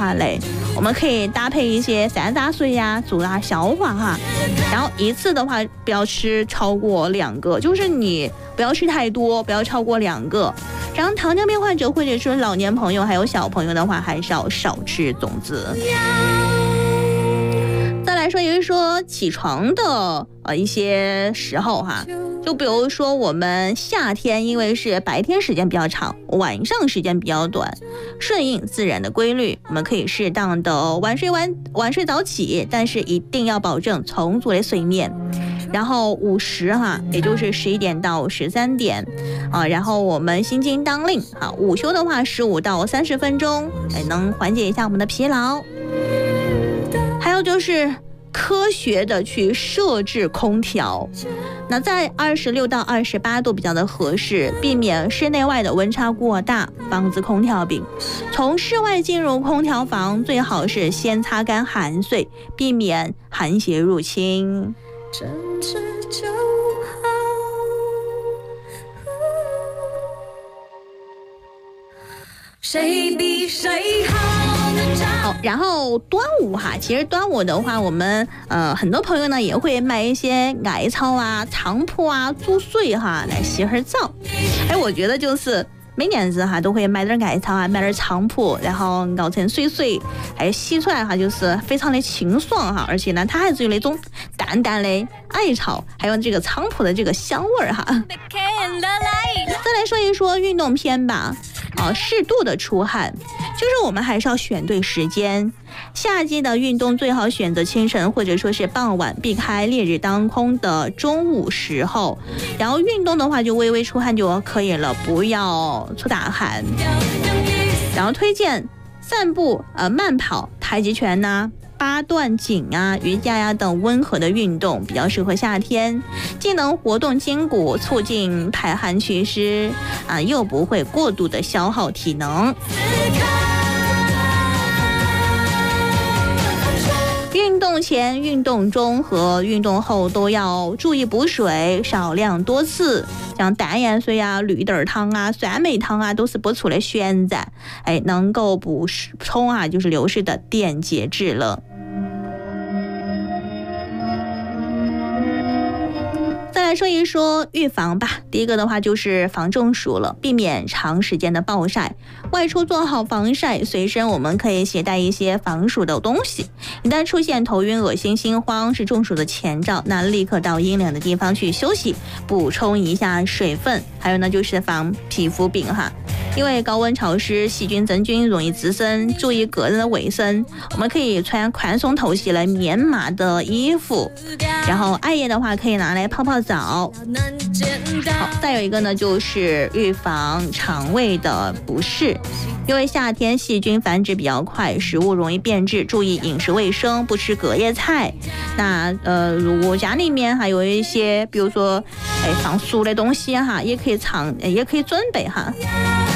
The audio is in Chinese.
话嘞，我们可以搭配一些散打水呀，助大消化哈。然后一次的话不要吃超过2个，就是你不要吃太多，不要超过2个。然后糖尿病患者或者说老年朋友还有小朋友的话，还是要少吃粽子。再来说一说起床的一些时候哈，就比如说我们夏天因为是白天时间比较长，晚上时间比较短，顺应自然的规律，我们可以适当的晚睡早起，但是一定要保证充足的睡眠。然后午时哈，也就是11点到13点啊，然后我们心经当令啊，午休的话15到30分钟，能缓解一下我们的疲劳。还有就是科学的去设置空调，那在26到28度比较的合适，避免室内外的温差过大，防止空调病。从室外进入空调房，最好是先擦干汗水，避免寒邪入侵。 真挚就好，谁比谁好。 然后端午哈，其实端午的话，我们很多朋友呢也会买一些艾草啊、菖蒲啊、竹笋哈来洗会澡。我觉得就是每年子哈都会买点艾草啊，买点菖蒲，然后熬成水，还有洗出来哈就是非常的清爽哈，而且呢它还是有那种淡淡的艾草还有这个菖蒲的这个香味哈。再来说一说运动篇吧，适度的出汗，就是我们还是要选对时间。夏季的运动最好选择清晨或者说是傍晚，避开烈日当空的中午时候。然后运动的话就微微出汗就可以了，不要出大汗。然后推荐散步、慢跑、太极拳呐、八段锦啊、瑜伽呀等温和的运动，比较适合夏天，既能活动筋骨，促进排汗祛湿又不会过度的消耗体能。运动前、运动中和运动后都要注意补水，少量多次，像淡盐水啊、绿豆汤啊、酸梅汤啊都是不错的选择，能够补充就是流失的电解质了。再来说一说预防吧，第一个的话就是防中暑了，避免长时间的暴晒，外出做好防晒，随身我们可以携带一些防暑的东西，一旦出现头晕、恶心、心慌是中暑的前兆，那立刻到阴凉的地方去休息，补充一下水分。还有呢就是防皮肤病哈，因为高温潮湿，细菌真菌容易滋生，注意个人的卫生，我们可以穿宽松透气的棉麻的衣服，然后艾叶的话可以拿来泡泡澡。好，再有一个呢就是预防肠胃的不适，因为夏天细菌繁殖比较快，食物容易变质，注意饮食卫生，不吃隔夜菜。那如果家里面还有一些比如说放熟的东西哈，也可以准备哈。